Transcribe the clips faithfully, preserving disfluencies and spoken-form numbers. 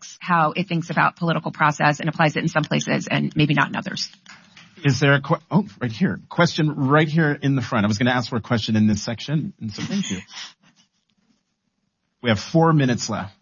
reflects how it thinks about political process and applies it in some places and maybe not in others. Is there a qu- oh right here question right here in the front? I was going to ask for a question in this section, and so thank you. We have four minutes left.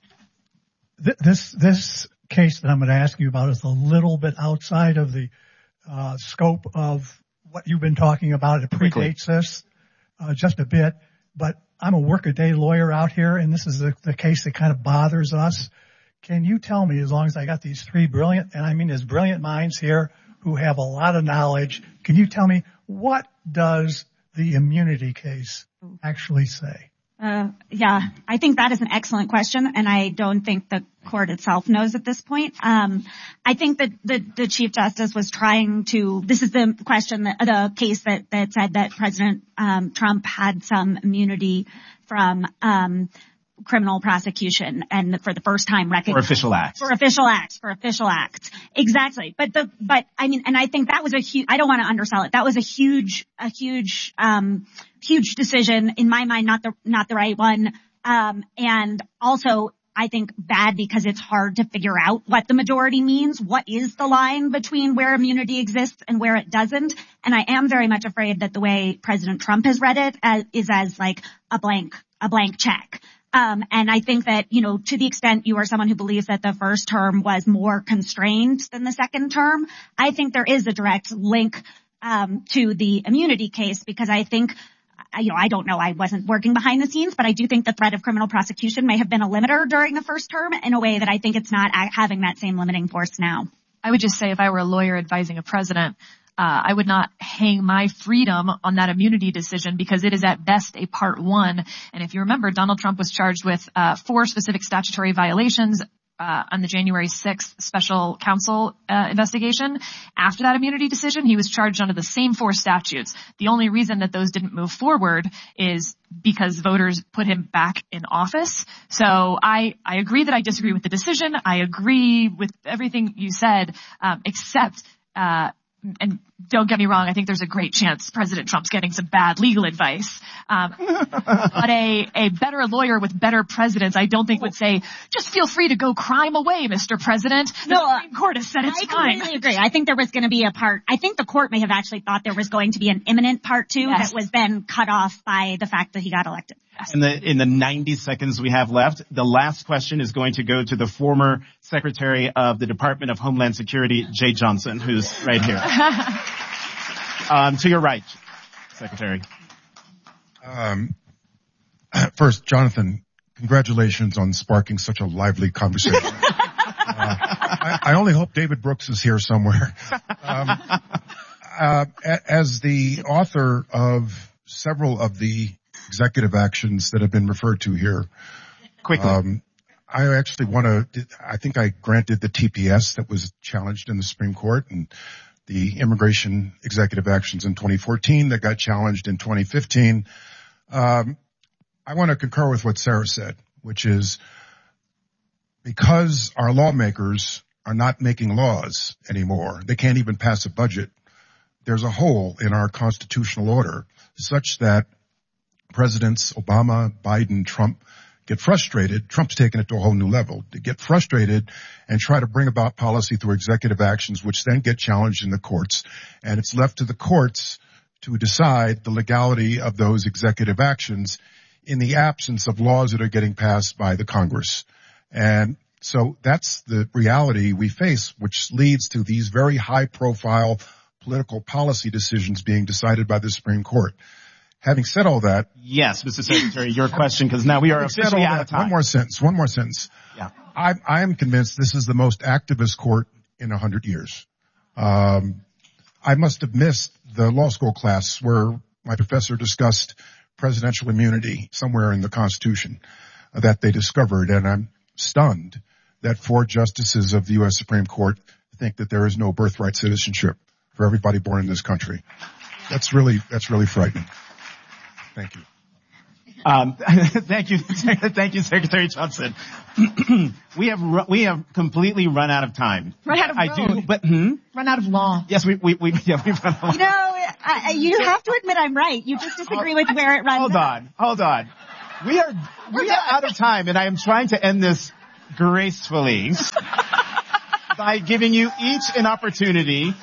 This this case that I'm going to ask you about is a little bit outside of the uh, scope of what you've been talking about. It predates this uh, just a bit, but I'm a workaday lawyer out here, and this is the, the case that kind of bothers us. Can you tell me, as long as I got these three brilliant, and I mean there's brilliant minds here who have a lot of knowledge, can you tell me what does the immunity case actually say? Uh, yeah, I think that is an excellent question, and I don't think the court itself knows at this point. Um, I think that the, the Chief Justice was trying to, this is the question, that, the case that, that said that President um, Trump had some immunity from um criminal prosecution and for the first time recognized. For official acts. For official acts, for official acts. Exactly. But the, but I mean, and I think that was a huge, I don't want to undersell it. That was a huge, a huge, um, huge decision in my mind, not the, not the right one. Um, and also I think bad because it's hard to figure out what the majority means. What is the line between where immunity exists and where it doesn't? And I am very much afraid that the way President Trump has read it as, is as like a blank, a blank check. Um, and I think that, you know, to the extent you are someone who believes that the first term was more constrained than the second term, I think there is a direct link, um, to the immunity case because I think, you know, I don't know, I wasn't working behind the scenes, but I do think the threat of criminal prosecution may have been a limiter during the first term in a way that I think it's not having that same limiting force now. I would just say if I were a lawyer advising a president, Uh, I would not hang my freedom on that immunity decision because it is at best a part one. And if you remember, Donald Trump was charged with uh, four specific statutory violations uh, on the January sixth special counsel uh, investigation. After that immunity decision, he was charged under the same four statutes. The only reason that those didn't move forward is because voters put him back in office. So I, I agree that I disagree with the decision. I agree with everything you said, um, except uh and don't get me wrong, I think there's a great chance President Trump's getting some bad legal advice. Um, but a, a better lawyer with better presidents, I don't think would say, just feel free to go crime away, Mister President. The No, Supreme Court has said it's I fine. completely agree. I think there was going to be a part, I think the court may have actually thought there was going to be an imminent part two Yes. that was then cut off by the fact that he got elected. In the, in the ninety seconds we have left, the last question is going to go to the former Secretary of the Department of Homeland Security, Jeh Johnson, who's right here. um, to your right, Secretary. Um, first, Jonathan, congratulations on sparking such a lively conversation. uh, I, I only hope David Brooks is here somewhere. Um, uh, as the author of several of the executive actions that have been referred to here. Quickly. Um, I actually want to, I think I granted the T P S that was challenged in the Supreme Court and the immigration executive actions in twenty fourteen that got challenged in twenty fifteen. Um, I want to concur with what Sarah said, which is because our lawmakers are not making laws anymore, they can't even pass a budget. There's a hole in our constitutional order such that Presidents Obama, Biden, Trump get frustrated. Trump's taken it to a whole new level. They get frustrated and try to bring about policy through executive actions, which then get challenged in the courts. And it's left to the courts to decide the legality of those executive actions in the absence of laws that are getting passed by the Congress. And so that's the reality we face, which leads to these very high-profile political policy decisions being decided by the Supreme Court. Having said all that. Yes, Mister Secretary, your question, because now we are officially out of time. One more sentence, one more sentence. Yeah. I, I am convinced this is the most activist court in a hundred years. Um, I must have missed the law school class where my professor discussed presidential immunity somewhere in the Constitution uh, that they discovered, and I'm stunned that four justices of the U S Supreme Court think that there is no birthright citizenship for everybody born in this country. That's really, that's really frightening. Thank you. Um, thank you, thank you, Secretary Johnson. we have ru- we have completely run out of time. Run out of I road. do, but hmm? Run out of law. Yes, we we we yeah we run out of You know, I, you have to admit I'm right. You just disagree with where it runs. Hold on, hold on. We are we are out of time, and I am trying to end this gracefully by giving you each an opportunity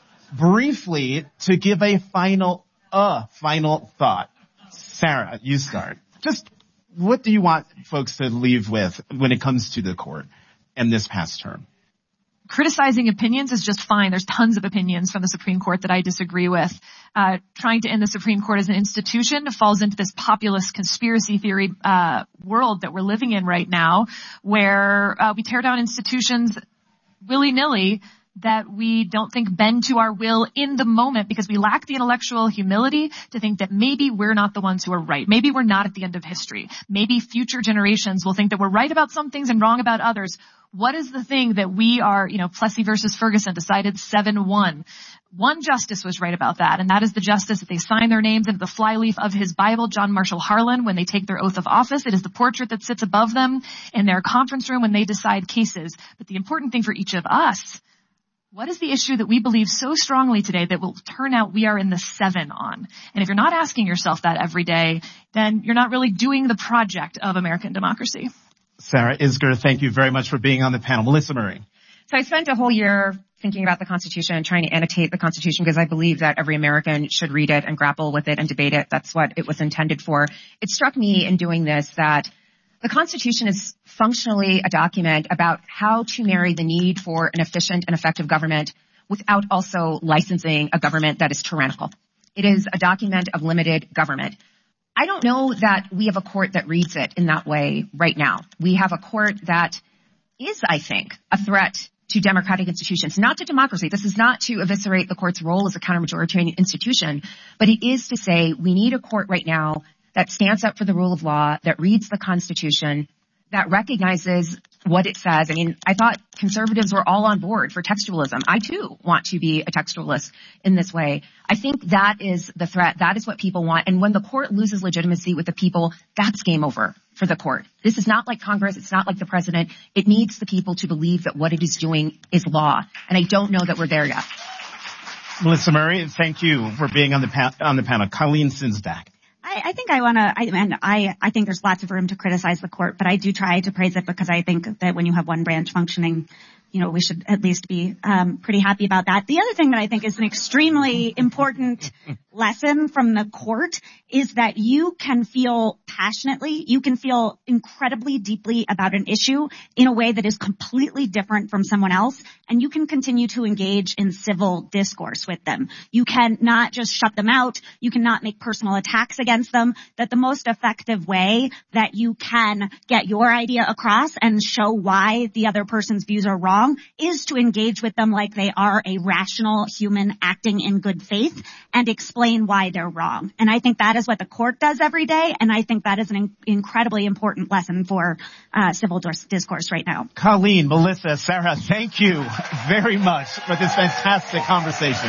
briefly to give a final, uh, final thought. Sarah, you start. Just what do you want folks to leave with when it comes to the court and this past term? Criticizing opinions is just fine. There's tons of opinions from the Supreme Court that I disagree with. Uh, trying to end the Supreme Court as an institution falls into this populist conspiracy theory uh world that we're living in right now, where uh, we tear down institutions willy-nilly that we don't think bend to our will in the moment because we lack the intellectual humility to think that maybe we're not the ones who are right. Maybe we're not at the end of history. Maybe future generations will think that we're right about some things and wrong about others. What is the thing that we are, you know, Plessy versus Ferguson decided seven one. One justice was right about that, and that is the justice that they sign their names into the flyleaf of his Bible, John Marshall Harlan, when they take their oath of office. It is the portrait that sits above them in their conference room when they decide cases. But the important thing for each of us, what is the issue that we believe so strongly today that will turn out we are in the seven on? And if you're not asking yourself that every day, then you're not really doing the project of American democracy. Sarah Isgur, thank you very much for being on the panel. Melissa Murray. So I spent a whole year thinking about the Constitution and trying to annotate the Constitution because I believe that every American should read it and grapple with it and debate it. That's what it was intended for. It struck me in doing this that the Constitution is functionally a document about how to marry the need for an efficient and effective government without also licensing a government that is tyrannical. It is a document of limited government. I don't know that we have a court that reads it in that way right now. We have a court that is, I think, a threat to democratic institutions, not to democracy. This is not to eviscerate the court's role as a counter-majoritarian institution, but it is to say we need a court right now that stands up for the rule of law, that reads the Constitution, that recognizes what it says. I mean, I thought conservatives were all on board for textualism. I, too, want to be a textualist in this way. I think that is the threat. That is what people want. And when the court loses legitimacy with the people, that's game over for the court. This is not like Congress. It's not like the president. It needs the people to believe that what it is doing is law. And I don't know that we're there yet. Melissa Murray, thank you for being on the, pa- on the panel. Colleen Sinsdak. I, I think I want to, I, and I, I think there's lots of room to criticize the court, but I do try to praise it because I think that when you have one branch functioning, you know, we should at least be um, pretty happy about that. The other thing that I think is an extremely important lesson from the court is that you can feel passionately, you can feel incredibly deeply about an issue in a way that is completely different from someone else, and you can continue to engage in civil discourse with them. You can not just shut them out. You cannot make personal attacks against them. That the most effective way that you can get your idea across and show why the other person's views are wrong is to engage with them like they are a rational human acting in good faith and explain why they're wrong. And I think that is what the court does every day, and I think that is an in- incredibly important lesson for uh, civil dis- discourse right now. Colleen, Melissa, Sarah, thank you very much for this fantastic conversation.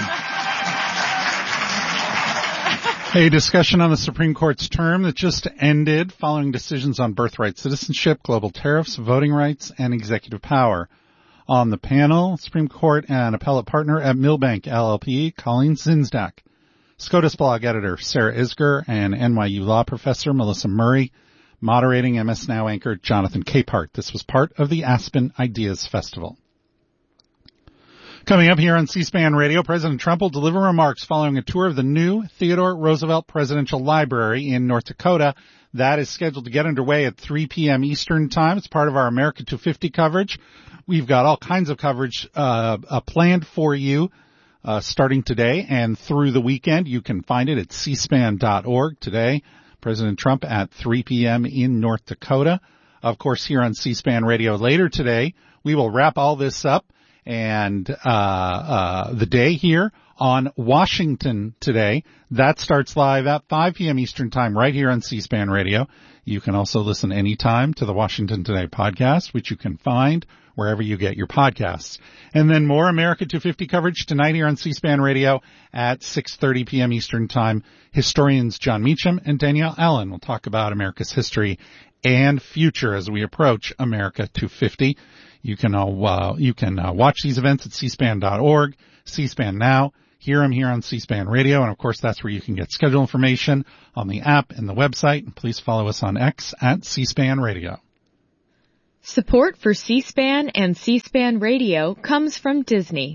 A discussion on the Supreme Court's term that just ended following decisions on birthright citizenship, global tariffs, voting rights, and executive power. On the panel, Supreme Court and appellate partner at Milbank L L P, Colleen Sinsdak, SCOTUS blog editor Sarah Isgur, and N Y U law professor Melissa Murray, moderating M S Now anchor Jonathan Capehart. This was part of the Aspen Ideas Festival. Coming up here on C-SPAN Radio, President Trump will deliver remarks following a tour of the new Theodore Roosevelt Presidential Library in North Dakota. That is scheduled to get underway at three p.m. Eastern Time. It's part of our America two fifty coverage. We've got all kinds of coverage uh, uh planned for you uh starting today and through the weekend. You can find it at c span dot org today. President Trump at three p.m. in North Dakota. Of course, here on C-SPAN Radio later today, we will wrap all this up and uh uh the day here on Washington Today. That starts live at five p.m. Eastern Time right here on C-SPAN Radio. You can also listen anytime to the Washington Today podcast, which you can find wherever you get your podcasts. And then more America two fifty coverage tonight here on C-SPAN Radio at six thirty p.m. Eastern Time. Historians John Meacham and Danielle Allen will talk about America's history and future as we approach America two fifty. You can uh, you can uh, watch these events at c span dot org, C-SPAN Now, hear them here on C-SPAN Radio, and of course that's where you can get schedule information on the app and the website. And please follow us on X at C-SPAN Radio. Support for C-SPAN and C-SPAN Radio comes from Disney.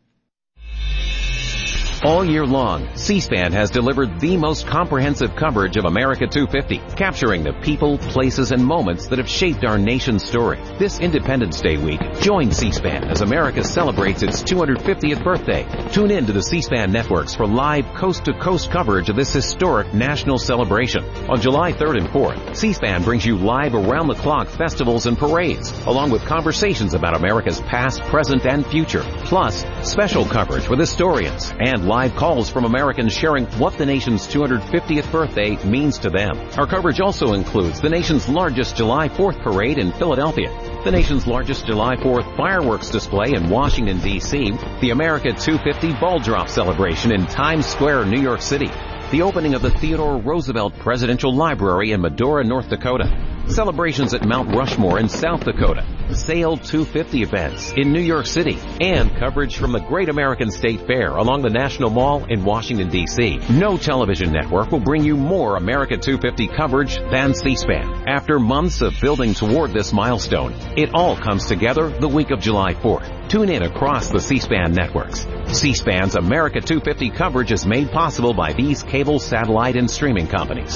All year long, C-SPAN has delivered the most comprehensive coverage of America two fifty, capturing the people, places, and moments that have shaped our nation's story. This Independence Day week, join C-SPAN as America celebrates its two hundred fiftieth birthday. Tune in to the C-SPAN networks for live coast-to-coast coverage of this historic national celebration. On July third and fourth, C-SPAN brings you live around-the-clock festivals and parades, along with conversations about America's past, present, and future, plus special coverage with historians and live calls from Americans sharing what the nation's two hundred fiftieth birthday means to them. Our coverage also includes the nation's largest July fourth parade in Philadelphia, the nation's largest July fourth fireworks display in Washington, D C, the America two fifty ball drop celebration in Times Square, New York City, the opening of the Theodore Roosevelt Presidential Library in Medora, North Dakota, celebrations at Mount Rushmore in South Dakota, Sail two fifty events in New York City, and coverage from the Great American State Fair along the National Mall in Washington, D C. No television network will bring you more America two fifty coverage than C-SPAN. After months of building toward this milestone, it all comes together the week of July fourth. Tune in across the C-SPAN networks. C-SPAN's America two fifty coverage is made possible by these cable, satellite, and streaming companies.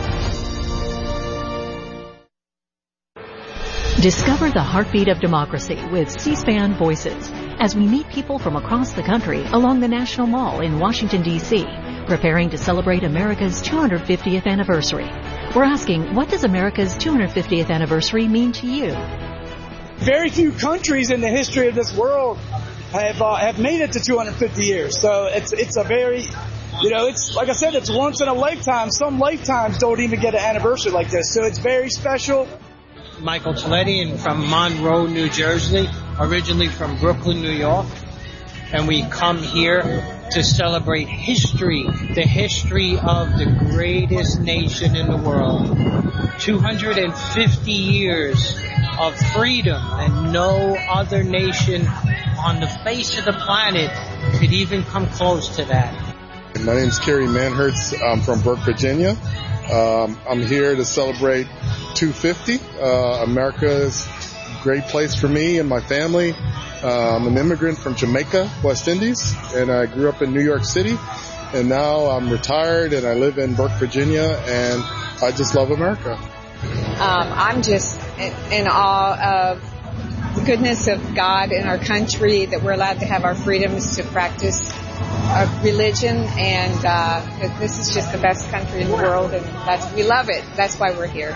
Discover the heartbeat of democracy with C-SPAN Voices as we meet people from across the country along the National Mall in Washington, D C, preparing to celebrate America's two hundred fiftieth anniversary. We're asking, what does America's two hundred fiftieth anniversary mean to you? Very few countries in the history of this world have uh, have made it to two hundred fifty years. So it's it's a very, you know, it's like I said, it's once in a lifetime. Some lifetimes don't even get an anniversary like this. So it's very special. Michael Toletti, and from Monroe, New Jersey, originally from Brooklyn, New York. And we come here to celebrate history, the history of the greatest nation in the world. two hundred fifty years of freedom, and no other nation on the face of the planet could even come close to that. My name's Kerry Manhertz. I'm from Burke, Virginia. Um, I'm here to celebrate two fifty. Uh, America's a great place for me and my family. Uh, I'm an immigrant from Jamaica, West Indies, and I grew up in New York City. And now I'm retired and I live in Burke, Virginia, and I just love America. Um, I'm just in, in awe of the goodness of God in our country, that we're allowed to have our freedoms to practice our religion, and uh, this is just the best country in the world, and that's, we love it. That's why we're here.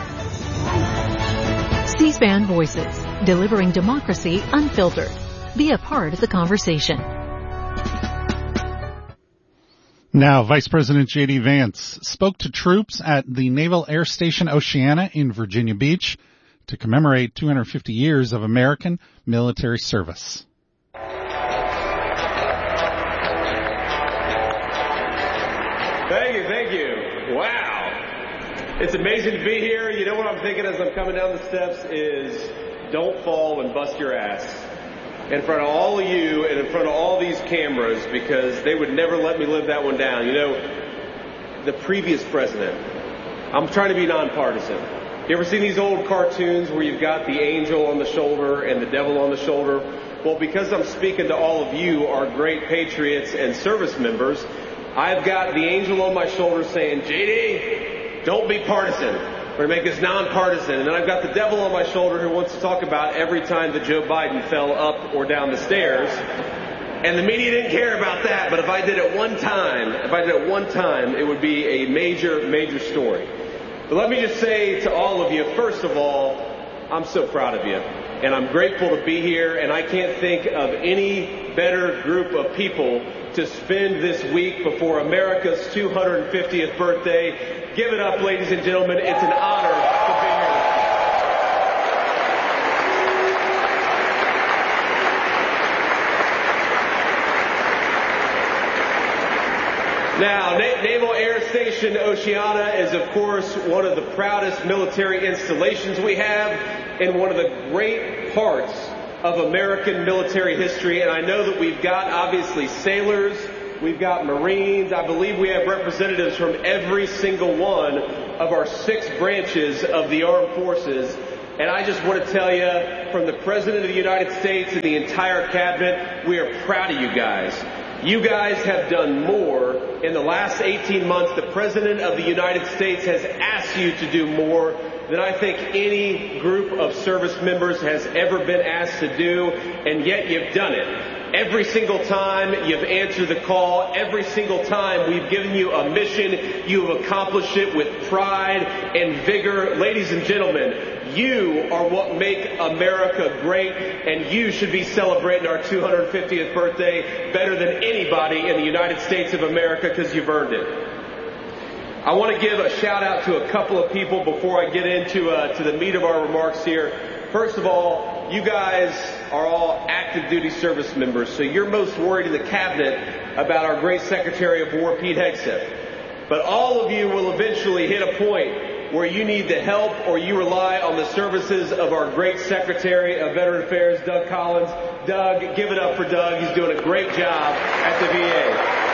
C-SPAN Voices, delivering democracy unfiltered. Be a part of the conversation. Now, Vice President J D. Vance spoke to troops at the Naval Air Station Oceana in Virginia Beach to commemorate two hundred fifty years of American military service. Thank you, thank you. Wow. It's amazing to be here. You know what I'm thinking as I'm coming down the steps is don't fall and bust your ass in front of all of you and in front of all these cameras, because they would never let me live that one down. You know, the previous president, I'm trying to be nonpartisan. You ever seen these old cartoons where you've got the angel on the shoulder and the devil on the shoulder? Well, because I'm speaking to all of you, our great patriots and service members, I've got the angel on my shoulder saying, J D, don't be partisan. We're going to make this nonpartisan. And then I've got the devil on my shoulder who wants to talk about every time that Joe Biden fell up or down the stairs. And the media didn't care about that, but if I did it one time, if I did it one time, it would be a major, major story. But let me just say to all of you, first of all, I'm so proud of you. And I'm grateful to be here, and I can't think of any better group of people to spend this week before America's two hundred fiftieth birthday. Give it up, ladies and gentlemen. It's an honor to be here. Now, Na- Naval Air Station Oceana is, of course, one of the proudest military installations we have and one of the great parts of American military history. And I know that we've got, obviously, sailors, we've got Marines. I believe we have representatives from every single one of our six branches of the armed forces. And I just want to tell you, from the President of the United States and the entire cabinet, we are proud of you guys. You guys have done more in the last eighteen months. The President of the United States has asked you to do more than I think any group of service members has ever been asked to do, and yet you've done it. Every single time you've answered the call, every single time we've given you a mission, you have accomplished it with pride and vigor. Ladies and gentlemen, you are what make America great, and you should be celebrating our two hundred fiftieth birthday better than anybody in the United States of America, because you've earned it. I want to give a shout out to a couple of people before I get into uh, to the meat of our remarks here. First of all, you guys are all active duty service members, so you're most worried in the cabinet about our great Secretary of War, Pete Hegseth. But all of you will eventually hit a point where you need the help or you rely on the services of our great Secretary of Veteran Affairs, Doug Collins. Doug, give it up for Doug. He's doing a great job at the V A.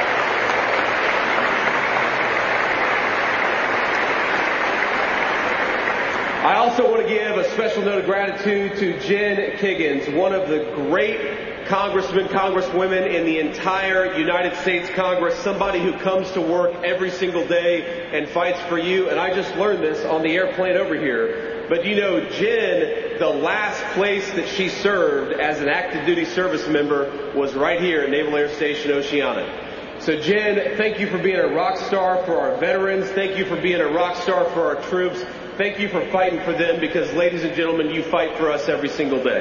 I also want to give a special note of gratitude to Jen Kiggins, one of the great congressmen, congresswomen in the entire United States Congress, somebody who comes to work every single day and fights for you. And I just learned this on the airplane over here. But you know, Jen, the last place that she served as an active duty service member was right here at Naval Air Station Oceana. So Jen, thank you for being a rock star for our veterans. Thank you for being a rock star for our troops. Thank you for fighting for them, because, ladies and gentlemen, you fight for us every single day.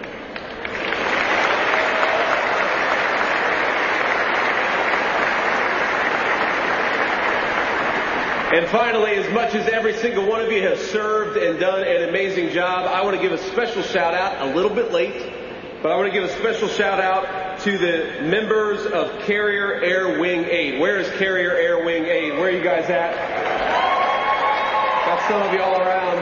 And finally, as much as every single one of you has served and done an amazing job, I want to give a special shout out, a little bit late, but I want to give a special shout out to the members of Carrier Air Wing eight. Where is Carrier Air Wing eight? Where are you guys at? Got some of you all around.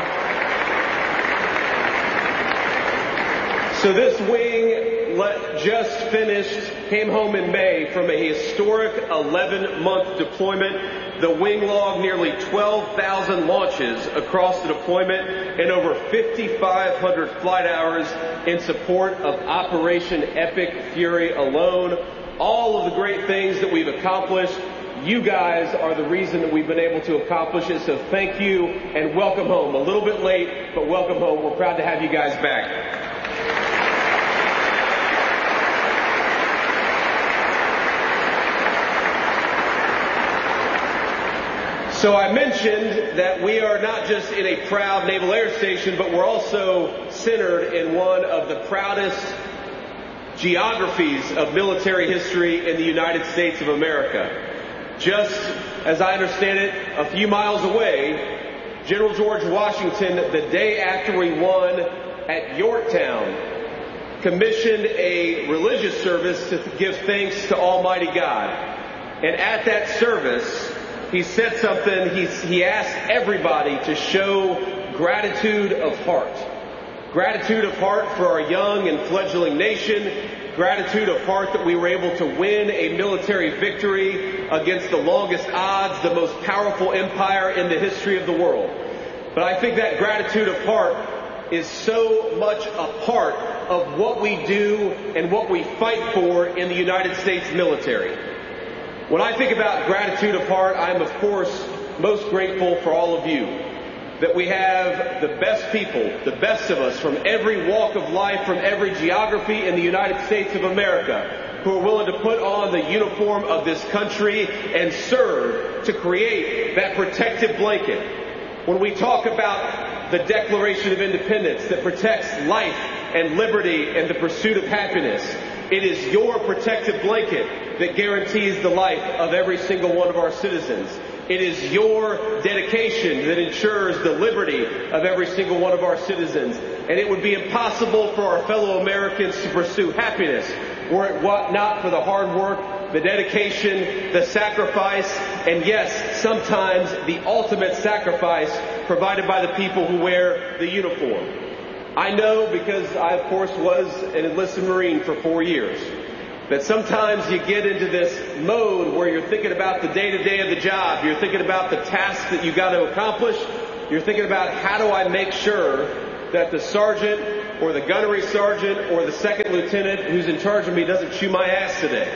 So this wing let, just finished, came home in May from a historic eleven month deployment. The wing logged nearly twelve thousand launches across the deployment and over fifty-five hundred flight hours in support of Operation Epic Fury alone. All of the great things that we've accomplished, you guys are the reason that we've been able to accomplish it. So thank you and welcome home. A little bit late, but welcome home. We're proud to have you guys back. So I mentioned that we are not just in a proud Naval Air Station, but we're also centered in one of the proudest geographies of military history in the United States of America. Just as I understand it, a few miles away, General George Washington, the day after we won at Yorktown, commissioned a religious service to give thanks to Almighty God. And at that service, he said something. He, he asked everybody to show gratitude of heart. Gratitude of heart for our young and fledgling nation. Gratitude of heart that we were able to win a military victory against the longest odds, the most powerful empire in the history of the world. But I think that gratitude of heart is so much a part of what we do and what we fight for in the United States military. When I think about gratitude of heart, I am, of course, most grateful for all of you. That we have the best people, the best of us from every walk of life, from every geography in the United States of America, who are willing to put on the uniform of this country and serve to create that protective blanket. When we talk about the Declaration of Independence that protects life and liberty and the pursuit of happiness, it is your protective blanket that guarantees the life of every single one of our citizens. It is your dedication that ensures the liberty of every single one of our citizens. And it would be impossible for our fellow Americans to pursue happiness were it not for the hard work, the dedication, the sacrifice, and yes, sometimes the ultimate sacrifice provided by the people who wear the uniform. I know, because I, of course, was an enlisted Marine for four years, that sometimes you get into this mode where you're thinking about the day-to-day of the job. You're thinking about the tasks that you got to accomplish. You're thinking about, how do I make sure that the sergeant or the gunnery sergeant or the second lieutenant who's in charge of me doesn't chew my ass today.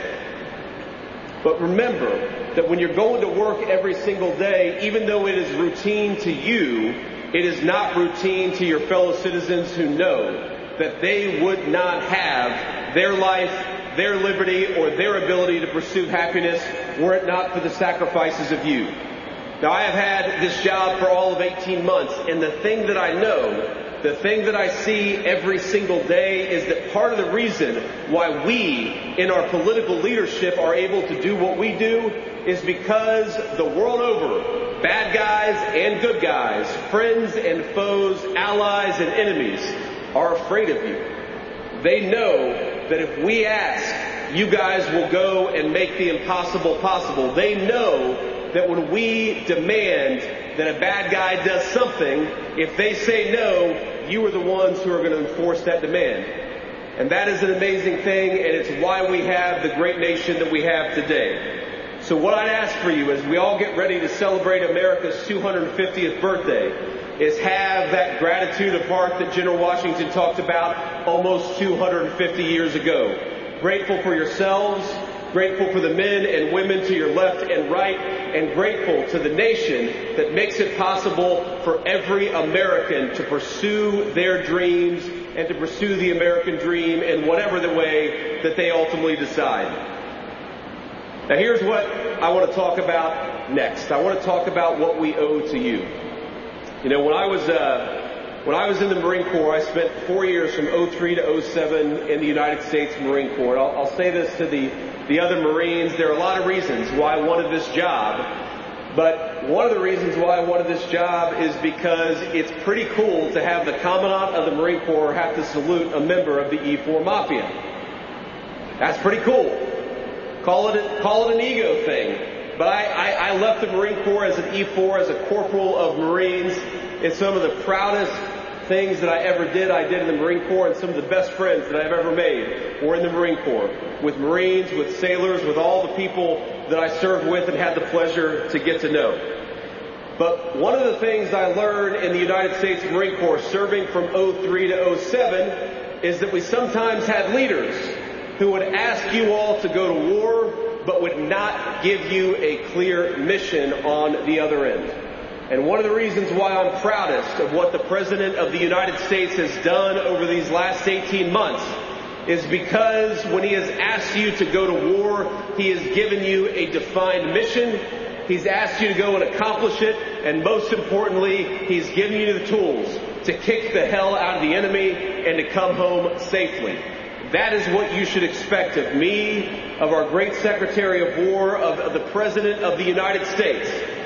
But remember that when you're going to work every single day, even though it is routine to you, it is not routine to your fellow citizens who know that they would not have their life, their liberty, or their ability to pursue happiness were it not for the sacrifices of you. Now, I have had this job for all of eighteen months, and the thing that I know, the thing that I see every single day is that part of the reason why we in our political leadership are able to do what we do is because the world over, bad guys and good guys, friends and foes, allies and enemies are afraid of you. They know that if we ask, you guys will go and make the impossible possible. They know that when we demand that a bad guy does something, if they say no, you are the ones who are going to enforce that demand. And that is an amazing thing, and it's why we have the great nation that we have today. So what I'd ask for you as we all get ready to celebrate America's two hundred fiftieth birthday is have that gratitude of heart that General Washington talked about almost two hundred fifty years ago. Grateful for yourselves, grateful for the men and women to your left and right, and grateful to the nation that makes it possible for every American to pursue their dreams and to pursue the American dream in whatever the way that they ultimately decide. Now here's what I want to talk about next. I want to talk about what we owe to you. You know, when I was uh, when I was in the Marine Corps, I spent four years from oh three to oh seven in the United States Marine Corps. And I'll, I'll say this to the, the other Marines. There are a lot of reasons why I wanted this job. But one of the reasons why I wanted this job is because it's pretty cool to have the Commandant of the Marine Corps have to salute a member of the E four Mafia. That's pretty cool. Call it, call it an ego thing. But I, I, I left the Marine Corps as an E four, as a corporal of Marines. It's some of the proudest things that I ever did, I did in the Marine Corps, and some of the best friends that I've ever made were in the Marine Corps. With Marines, with sailors, with all the people that I served with and had the pleasure to get to know. But one of the things I learned in the United States Marine Corps serving from oh three to oh seven is that we sometimes had leaders who would ask you all to go to war, but would not give you a clear mission on the other end. And one of the reasons why I'm proudest of what the President of the United States has done over these last eighteen months is because when he has asked you to go to war, he has given you a defined mission. He's asked you to go and accomplish it. And most importantly, he's given you the tools to kick the hell out of the enemy and to come home safely. That is what you should expect of me, of our great Secretary of War, of, of the President of the United States.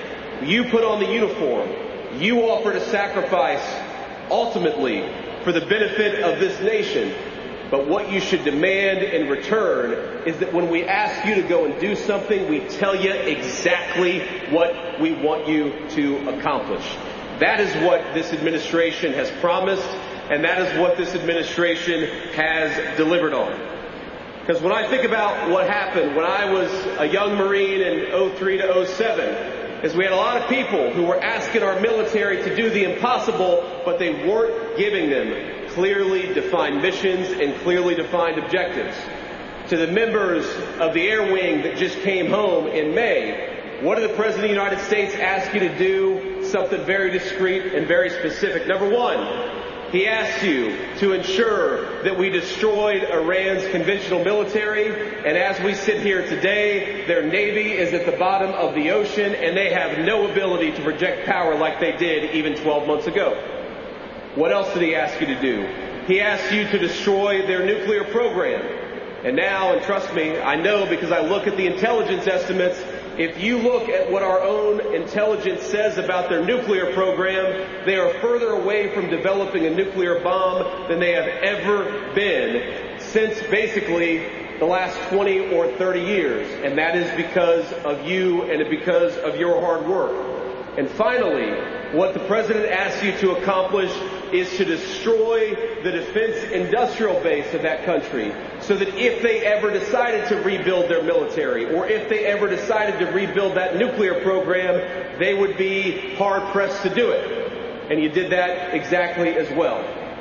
You put on the uniform. You offer to sacrifice ultimately for the benefit of this nation. But what you should demand in return is that when we ask you to go and do something, we tell you exactly what we want you to accomplish. That is what this administration has promised, and that is what this administration has delivered on. Because when I think about what happened when I was a young Marine in oh three to oh seven, is we had a lot of people who were asking our military to do the impossible, but they weren't giving them clearly defined missions and clearly defined objectives. To the members of the Air Wing that just came home in May, what did the President of the United States ask you to do? Something very discreet and very specific. Number one, he asked you to ensure that we destroyed Iran's conventional military, and as we sit here today, their Navy is at the bottom of the ocean, and they have no ability to project power like they did even twelve months ago. What else did he ask you to do? He asked you to destroy their nuclear program. And now, and trust me, I know because I look at the intelligence estimates, if you look at what our own intelligence says about their nuclear program, they are further away from developing a nuclear bomb than they have ever been since basically the last twenty or thirty years. And that is because of you and because of your hard work. And finally, what the President asks you to accomplish is to destroy the defense industrial base of that country so that if they ever decided to rebuild their military or if they ever decided to rebuild that nuclear program, they would be hard-pressed to do it. And you did that exactly as well.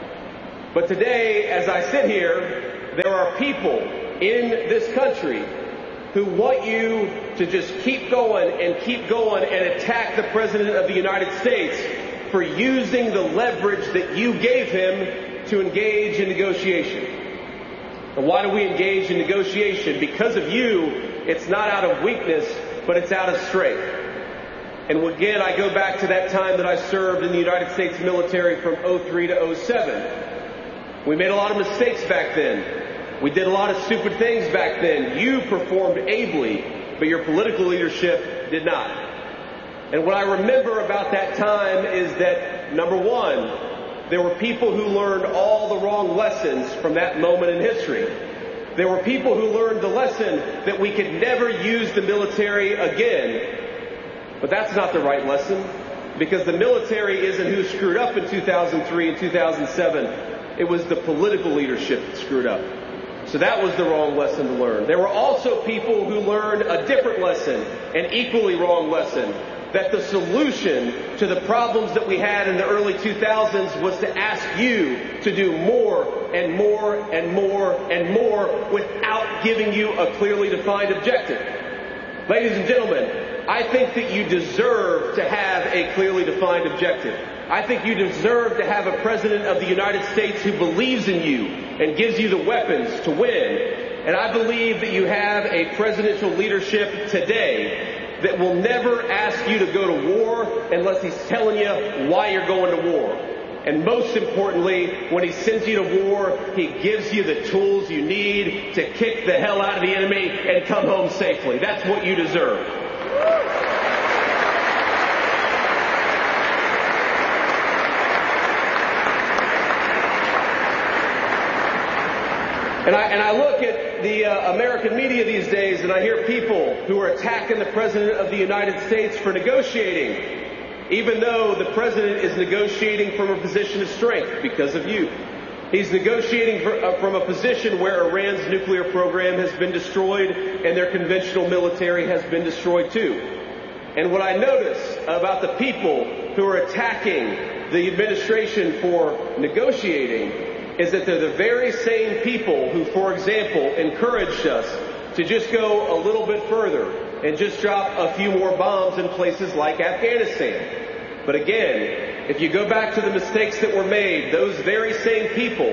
But today, as I sit here, there are people in this country who want you to just keep going and keep going and attack the President of the United States for using the leverage that you gave him to engage in negotiation. And why do we engage in negotiation? Because of you, it's not out of weakness, but it's out of strength. And again, I go back to that time that I served in the United States military from oh three to oh seven. We made a lot of mistakes back then. We did a lot of stupid things back then. You performed ably, but your political leadership did not. And what I remember about that time is that, number one, there were people who learned all the wrong lessons from that moment in history. There were people who learned the lesson that we could never use the military again. But that's not the right lesson, because the military isn't who screwed up in two thousand three and two thousand seven. It was the political leadership that screwed up. So that was the wrong lesson to learn. There were also people who learned a different lesson, an equally wrong lesson, that the solution to the problems that we had in the early two thousands was to ask you to do more and more and more and more without giving you a clearly defined objective. Ladies and gentlemen, I think that you deserve to have a clearly defined objective. I think you deserve to have a President of the United States who believes in you and gives you the weapons to win. And I believe that you have a presidential leadership today that will never ask you to go to war unless he's telling you why you're going to war. And most importantly, when he sends you to war, he gives you the tools you need to kick the hell out of the enemy and come home safely. That's what you deserve. And I, and I look at the uh, American media these days and I hear people who are attacking the President of the United States for negotiating, even though the President is negotiating from a position of strength because of you. He's negotiating for, uh, from a position where Iran's nuclear program has been destroyed and their conventional military has been destroyed too. And what I notice about the people who are attacking the administration for negotiating is that they're the very same people who, for example, encouraged us to just go a little bit further and just drop a few more bombs in places like Afghanistan. But again, if you go back to the mistakes that were made, those very same people,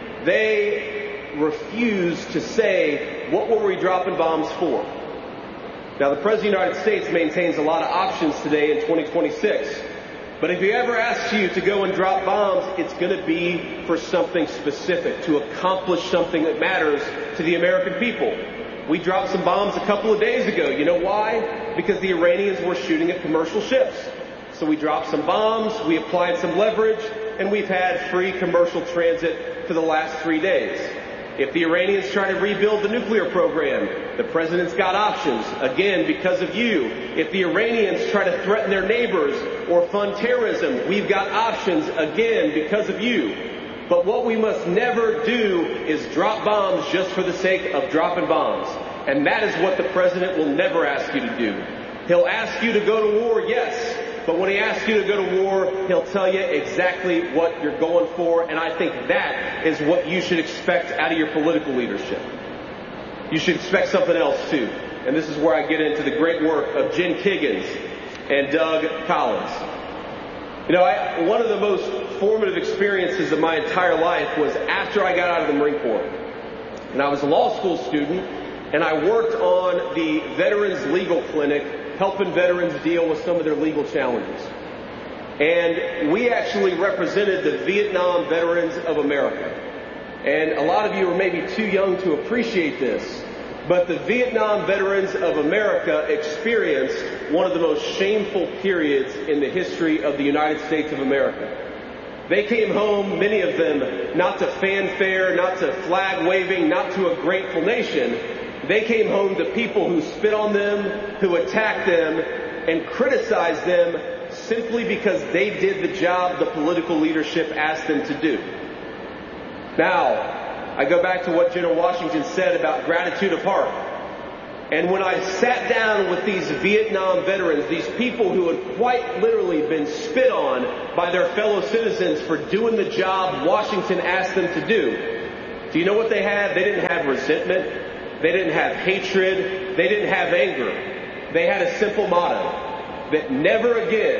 they refuse to say, what were we dropping bombs for? Now, the President of the United States maintains a lot of options today in twenty twenty-six. But if he ever asks you to go and drop bombs, it's going to be for something specific, to accomplish something that matters to the American people. We dropped some bombs a couple of days ago. You know why? Because the Iranians were shooting at commercial ships. So we dropped some bombs, we applied some leverage, and we've had free commercial transit for the last three days. If the Iranians try to rebuild the nuclear program, the President's got options, again, because of you. If the Iranians try to threaten their neighbors or fund terrorism, we've got options, again, because of you. But what we must never do is drop bombs just for the sake of dropping bombs. And that is what the President will never ask you to do. He'll ask you to go to war, yes. But when he asks you to go to war, he'll tell you exactly what you're going for. And I think that is what you should expect out of your political leadership. You should expect something else too. And this is where I get into the great work of Jen Kiggins and Doug Collins. You know, I, one of the most formative experiences of my entire life was after I got out of the Marine Corps. And I was a law school student, and I worked on the Veterans Legal Clinic, helping veterans deal with some of their legal challenges. And we actually represented the Vietnam Veterans of America. And a lot of you are maybe too young to appreciate this, but the Vietnam Veterans of America experienced one of the most shameful periods in the history of the United States of America. They came home, many of them, not to fanfare, not to flag waving, not to a grateful nation. They came home to people who spit on them, who attacked them, and criticized them simply because they did the job the political leadership asked them to do. Now, I go back to what General Washington said about gratitude of heart. And when I sat down with these Vietnam veterans, these people who had quite literally been spit on by their fellow citizens for doing the job Washington asked them to do, do you know what they had? They didn't have resentment. They didn't have hatred. They didn't have anger. They had a simple motto that never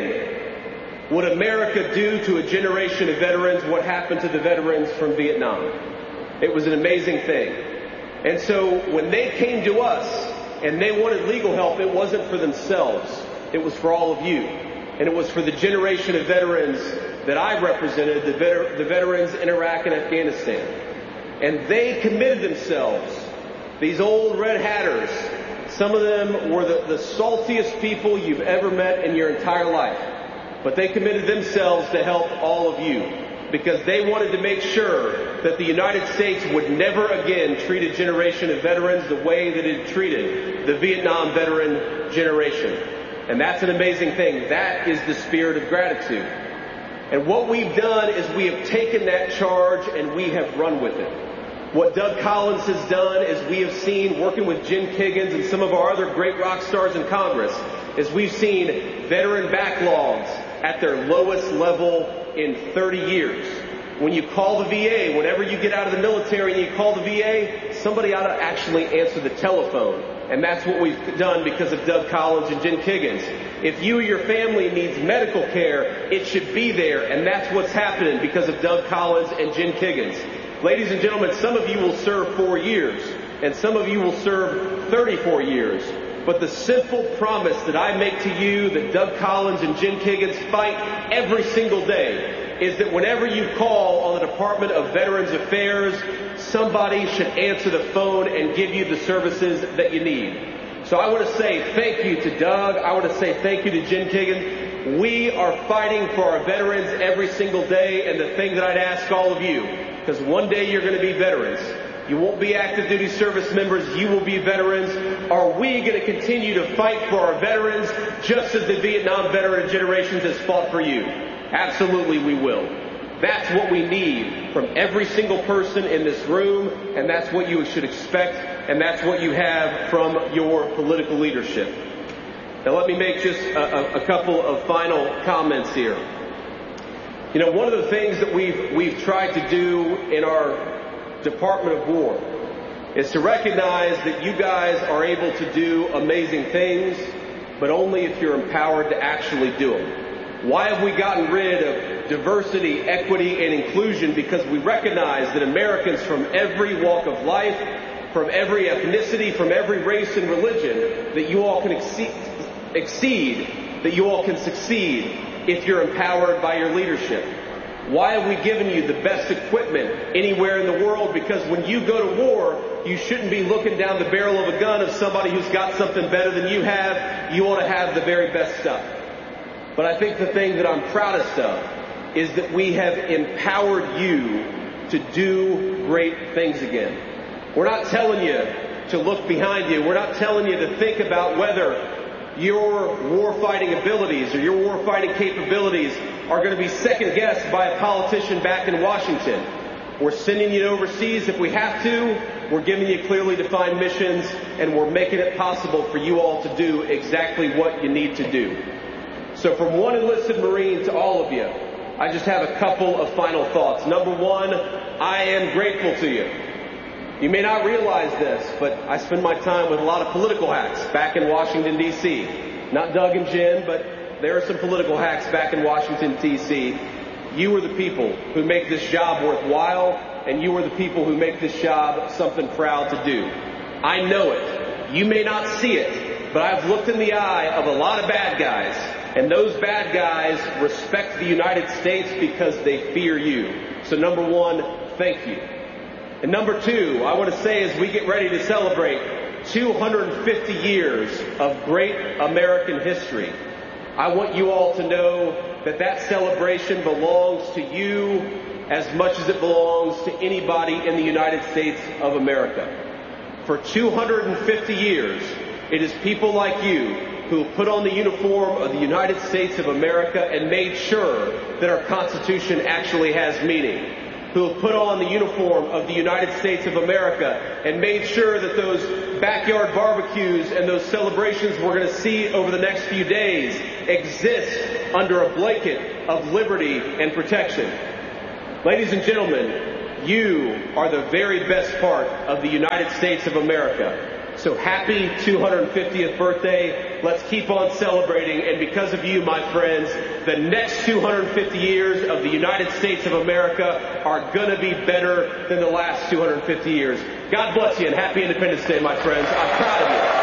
again would America do to a generation of veterans what happened to the veterans from Vietnam. It was an amazing thing. And so when they came to us and they wanted legal help, it wasn't for themselves. It was for all of you. And it was for the generation of veterans that I represented, the, veter- the veterans in Iraq and Afghanistan. And they committed themselves, these old red hatters. Some of them were the, the saltiest people you've ever met in your entire life. But they committed themselves to help all of you, because they wanted to make sure that the United States would never again treat a generation of veterans the way that it treated the Vietnam veteran generation. And that's an amazing thing. That is the spirit of gratitude. And what we've done is we have taken that charge and we have run with it. What Doug Collins has done is we have seen, working with Jen Kiggins and some of our other great rock stars in Congress, is we've seen veteran backlogs at their lowest level in thirty years. When you call the V A, whenever you get out of the military and you call the V A, somebody ought to actually answer the telephone. And that's what we've done because of Doug Collins and Jen Kiggins. If you or your family needs medical care, it should be there. And that's what's happening because of Doug Collins and Jen Kiggins. Ladies and gentlemen, some of you will serve four years, and some of you will serve thirty-four years. But the simple promise that I make to you that Doug Collins and Jen Kiggins fight every single day is that whenever you call on the Department of Veterans Affairs, somebody should answer the phone and give you the services that you need. So I want to say thank you to Doug. I want to say thank you to Jen Kiggins. We are fighting for our veterans every single day, and the thing that I'd ask all of you, because one day you're going to be veterans. You won't be active duty service members. You will be veterans. Are we going to continue to fight for our veterans just as the Vietnam veteran generations has fought for you? Absolutely we will. That's what we need from every single person in this room, and that's what you should expect, and that's what you have from your political leadership. Now let me make just a, a, a couple of final comments here. You know, one of the things that we've, we've tried to do in our Department of War is to recognize that you guys are able to do amazing things, but only if you're empowered to actually do them. Why have we gotten rid of diversity, equity, and inclusion? Because we recognize that Americans from every walk of life, from every ethnicity, from every race and religion, that you all can exceed, exceed that you all can succeed if you're empowered by your leadership. Why have we given you the best equipment anywhere in the world? Because when you go to war, you shouldn't be looking down the barrel of a gun of somebody who's got something better than you have. You want to have the very best stuff. But I think the thing that I'm proudest of is that we have empowered you to do great things again. We're not telling you to look behind you. We're not telling you to think about whether your war-fighting abilities or your war-fighting capabilities are going to be second-guessed by a politician back in Washington. We're sending you overseas if we have to. We're giving you clearly defined missions, and we're making it possible for you all to do exactly what you need to do. So from one enlisted Marine to all of you, I just have a couple of final thoughts. Number one, I am grateful to you. You may not realize this, but I spend my time with a lot of political hacks back in Washington, D C Not Doug and Jen, but there are some political hacks back in Washington, D C You are the people who make this job worthwhile, and you are the people who make this job something proud to do. I know it. You may not see it, but I've looked in the eye of a lot of bad guys, and those bad guys respect the United States because they fear you. So number one, thank you. And number two, I want to say as we get ready to celebrate two hundred fifty years of great American history, I want you all to know that that celebration belongs to you as much as it belongs to anybody in the United States of America. For two hundred fifty years, it is people like you who have put on the uniform of the United States of America and made sure that our Constitution actually has meaning. who have put on the uniform of the United States of America and made sure that those backyard barbecues and those celebrations we're going to see over the next few days exist under a blanket of liberty and protection. Ladies and gentlemen, you are the very best part of the United States of America. So happy two hundred fiftieth birthday. Let's keep on celebrating. And because of you, my friends, the next two hundred fifty years of the United States of America are going to be better than the last two hundred fifty years. God bless you and happy Independence Day, my friends. I'm proud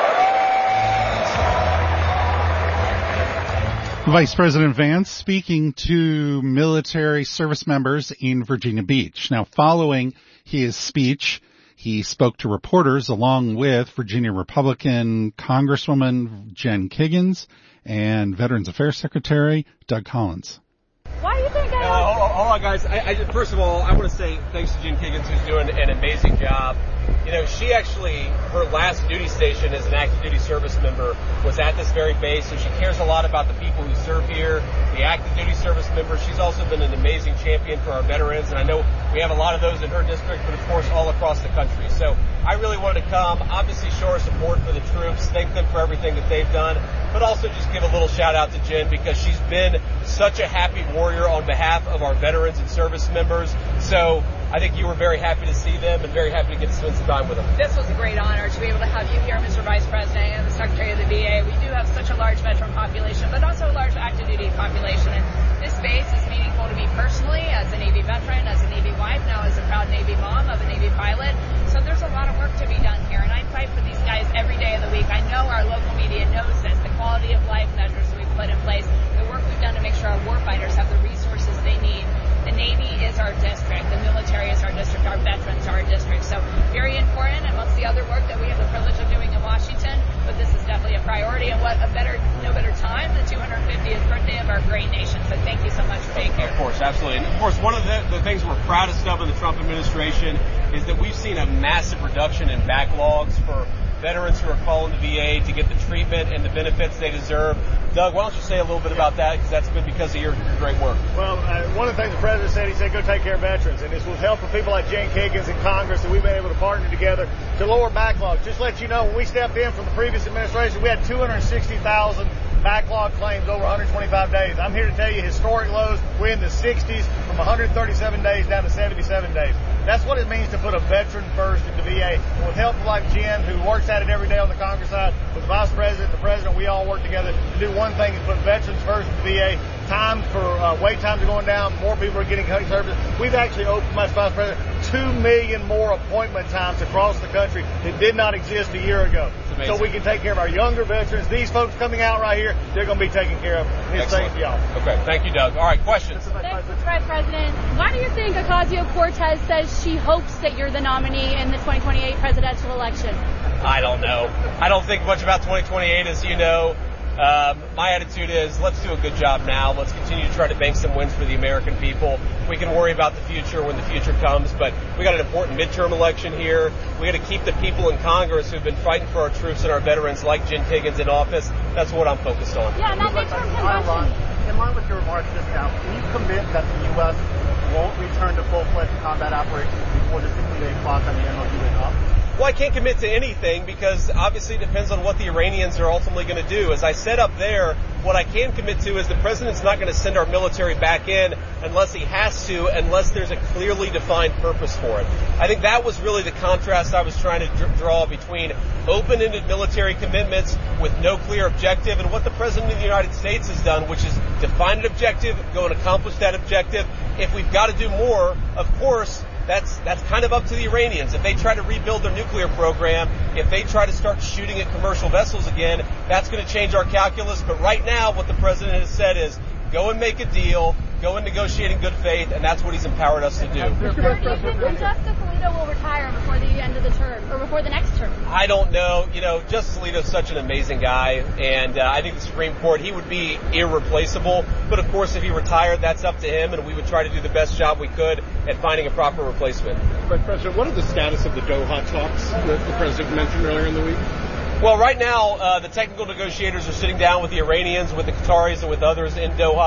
of you. Vice President Vance speaking to military service members in Virginia Beach. Now, following his speech, he spoke to reporters along with Virginia Republican Congresswoman Jen Kiggans and Veterans Affairs Secretary Doug Collins. Why do you think I... Uh, hold, hold on, guys. I, I, first of all, I want to say thanks to Jen Kiggans, who's doing an amazing job. You know, she actually, her last duty station as an active duty service member was at this very base, so she cares a lot about the people who serve here, the active duty service members. She's also been an amazing champion for our veterans, and I know we have a lot of those in her district, but of course all across the country. So I really wanted to come, obviously show our support for the troops, thank them for everything that they've done, but also just give a little shout out to Jen because she's been such a happy warrior on behalf of our veterans and service members. So I think you were very happy to see them and very happy to get to spend some time with them. This was a great honor to be able to have you here, Mister Vice President, and the Secretary of the V A. We do have such a large veteran population, but also a large active duty population. And this base is meaningful to me personally as a Navy veteran, as a Navy wife, now as a proud Navy mom of a Navy pilot. So there's a lot of work to be done here, and I fight for these guys every day of the week. I know our local media knows this, the quality of life measures we've put in place, the work we've done to make sure our warfighters have the resources they need. The Navy is our district. The military is our district. Our veterans are our district. So very important amongst the other work that we have the privilege of doing in Washington. But this is definitely a priority. And what a better, no better time, the two hundred fiftieth birthday of our great nation. So thank you so much for being here. Of course, absolutely. And of course, one of the, the things we're proudest of in the Trump administration is that we've seen a massive reduction in backlogs for veterans who are calling the V A to get the treatment and the benefits they deserve. Doug, why don't you say a little bit about that, because that's been because of your, your great work. Well, uh, one of the things the president said, he said, go take care of veterans. And it's with help of people like Jen Kiggans in Congress that we've been able to partner together to lower backlogs. Just to let you know, when we stepped in from the previous administration, we had two hundred sixty thousand backlog claims over one hundred twenty-five days. I'm here to tell you historic lows. We're in the sixties from one hundred thirty-seven days down to seventy-seven days. That's what it means to put a veteran first in the V A. And with help like Jen, who works at it every day on the Congress side, with the Vice President, the President, we all work together to do one thing, is put veterans first in the V A. Time for uh, wait times are going down. More people are getting service. We've actually opened, my Vice President, two million more appointment times across the country that did not exist a year ago. So we can take care of our younger veterans. These folks coming out right here, they're going to be taken care of. It's thanks to y'all. Okay, thank you, Doug. All right, questions. Thanks, Vice President. Why do you think Ocasio-Cortez says she hopes that you're the nominee in the twenty twenty-eight presidential election? I don't know. I don't think much about twenty twenty-eight, as you know. Um, my attitude is, let's do a good job now. Let's continue to try to bank some wins for the American people. We can worry about the future when the future comes, but we got an important midterm election here. We got to keep the people in Congress who've been fighting for our troops and our veterans, like Jen Kiggans, in office. That's what I'm focused on. Yeah, and that midterm convention. In line with your remarks just now, can you commit that the U S won't return to full-fledged combat operations before the sixty-day clock on the M O U is up? Well, I can't commit to anything because obviously it depends on what the Iranians are ultimately going to do. As I said up there, what I can commit to is the president's not going to send our military back in unless he has to, unless there's a clearly defined purpose for it. I think that was really the contrast I was trying to dr- draw between open-ended military commitments with no clear objective and what the president of the United States has done, which is define an objective, go and accomplish that objective. If we've got to do more, of course, That's that's kind of up to the Iranians. If they try to rebuild their nuclear program, if they try to start shooting at commercial vessels again, that's going to change our calculus. But right now, what the president has said is, go and make a deal, go and negotiate in good faith, and that's what he's empowered us to do. Sir, do you think Justice Alito will retire before the end of the term, or before the next term? I don't know. You know, Justice Alito is such an amazing guy, and uh, I think the Supreme Court, he would be irreplaceable. But of course, if he retired, that's up to him, and we would try to do the best job we could at finding a proper replacement. But President, what are the status of the Doha talks that the president mentioned earlier in the week? Well, right now, uh, the technical negotiators are sitting down with the Iranians, with the Qataris, and with others in Doha.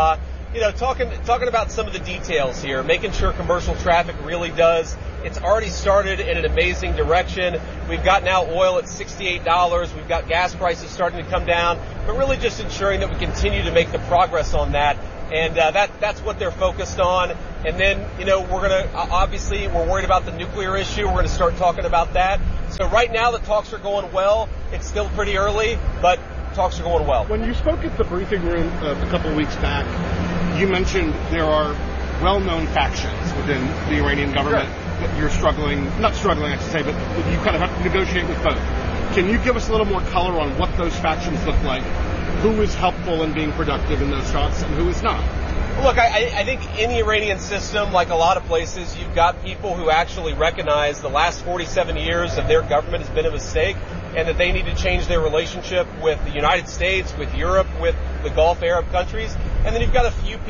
you know, talking talking about some of the details here, making sure commercial traffic really does. It's already started in an amazing direction. We've got now oil at sixty-eight dollars. We've got gas prices starting to come down, but really just ensuring that we continue to make the progress on that. And uh, that that's what they're focused on. And then, you know, we're going to, uh, obviously, we're worried about the nuclear issue. We're going to start talking about that. So right now the talks are going well. It's still pretty early, but talks are going well. When you spoke at the briefing room uh, a couple of weeks back, you mentioned there are well-known factions within the Iranian government sure. that you're struggling, not struggling, I should say, but you kind of have to negotiate with both. Can you give us a little more color on what those factions look like? Who is helpful in being productive in those talks and who is not? Look, I, I think in the Iranian system, like a lot of places, you've got people who actually recognize the last forty-seven years of their government has been a mistake and that they need to change their relationship with the United States, with Europe, with the Gulf Arab countries. And then you've got a few people